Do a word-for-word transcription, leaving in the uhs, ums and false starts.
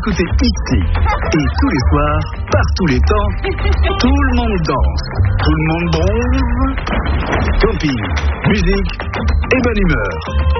écoutez ici. Et tous les soirs, par tous les temps, tout le monde danse, tout le monde bronze. Camping, musique et bonne humeur.